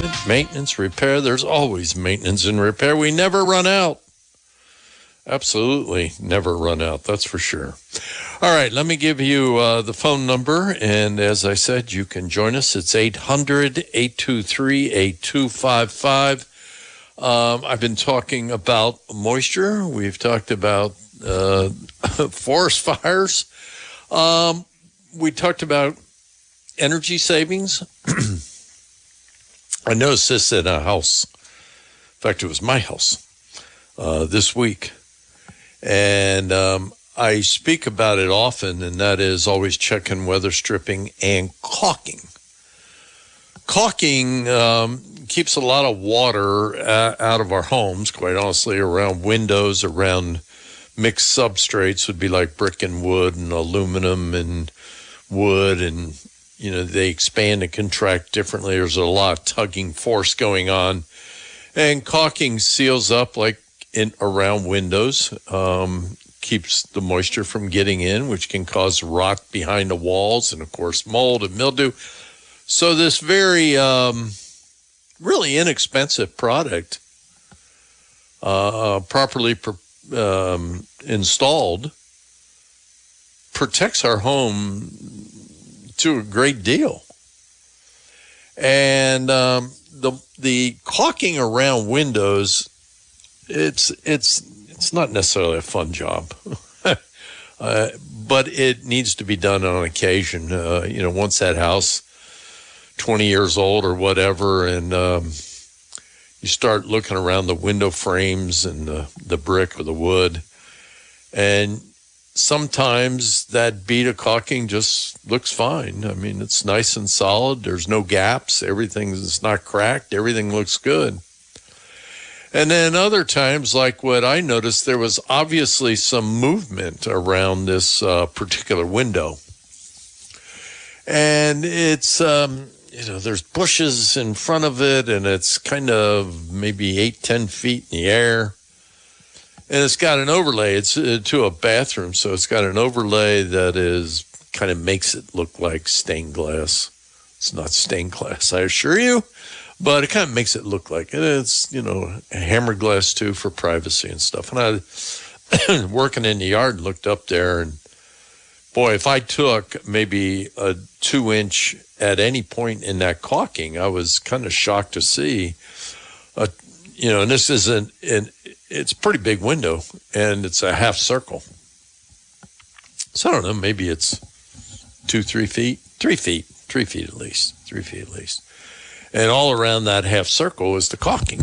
Maintenance, repair. There's always maintenance and repair. We never run out. Absolutely never run out. That's for sure. All right, let me give you the phone number. And as I said, you can join us. It's 800-823-8255. I've been talking about moisture. We've talked about forest fires. We talked about energy savings. I noticed this in a house. In fact, it was my house this week. And I speak about it often, and that is always checking weather stripping and caulking. Caulking keeps a lot of water out of our homes, quite honestly, around windows, around mixed substrates would be like brick and wood and aluminum and wood, and they expand and contract differently. There's a lot of tugging force going on, and caulking seals up like around windows, keeps the moisture from getting in, which can cause rot behind the walls and, of course, mold and mildew. So this very really inexpensive product, properly installed, protects our home to a great deal. And the caulking around windows, it's not necessarily a fun job, but it needs to be done on occasion. Once that house 20 years old or whatever, and you start looking around the window frames and the brick or the wood, and sometimes that bead of caulking just looks fine. I mean, it's nice and solid. There's no gaps. Everything's not cracked. Everything looks good. And then other times, like what I noticed, there was obviously some movement around this particular window. And it's, there's bushes in front of it, and it's kind of maybe 8-10 feet in the air. And it's got an overlay. It's to a bathroom, so it's got an overlay that is kind of makes it look like stained glass. It's not stained glass, I assure you, but it kind of makes it look like it. It's, hammered glass too for privacy and stuff. And I, working in the yard, looked up there, and boy, if I took maybe a 2-inch at any point in that caulking, I was kind of shocked to see, and this isn't it's a pretty big window, and it's a half circle. So I don't know, maybe it's 3 feet at least. And all around that half circle is the caulking.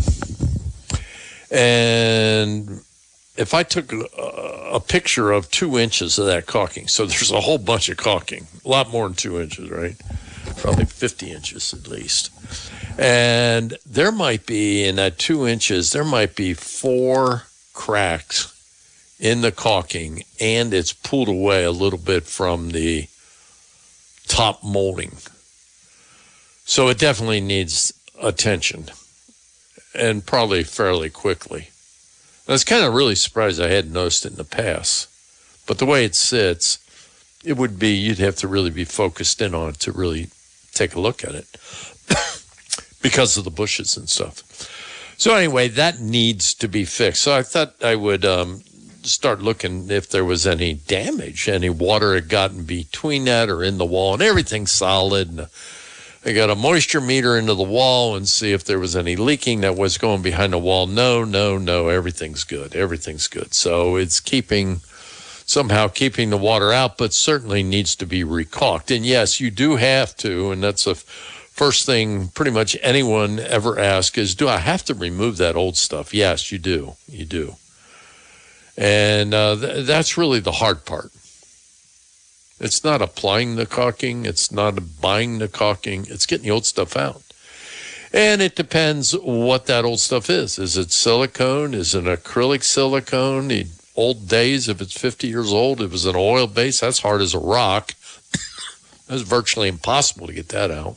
And if I took a picture of 2 inches of that caulking, so there's a whole bunch of caulking, a lot more than 2 inches, right? Probably 50 inches at least. And there might be, in that 2 inches, there might be 4 cracks in the caulking, and it's pulled away a little bit from the top molding. So it definitely needs attention, and probably fairly quickly. I was kind of really surprised I hadn't noticed it in the past. But the way it sits, it would be, you'd have to really be focused in on it to really take a look at it because of the bushes and stuff. So anyway, that needs to be fixed. So I thought I would start looking if there was any damage, any water had gotten between that or in the wall, and everything's solid. And I got a moisture meter into the wall and see if there was any leaking that was going behind the wall. No, everything's good. Everything's good. So it's somehow keeping the water out, but certainly needs to be recaulked. And yes, you do have to, and that's the first thing pretty much anyone ever asks is, do I have to remove that old stuff? Yes, you do. You do. And that's really the hard part. It's not applying the caulking. It's not buying the caulking. It's getting the old stuff out. And it depends what that old stuff is. Is it silicone? Is it acrylic silicone? The old days, if it's 50 years old, it was an oil base. That's hard as a rock. It's virtually impossible to get that out.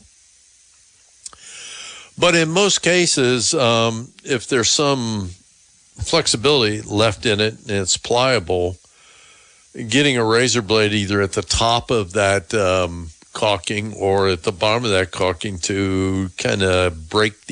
But in most cases, if there's some flexibility left in it and it's pliable, getting a razor blade either at the top of that caulking or at the bottom of that caulking to kind of break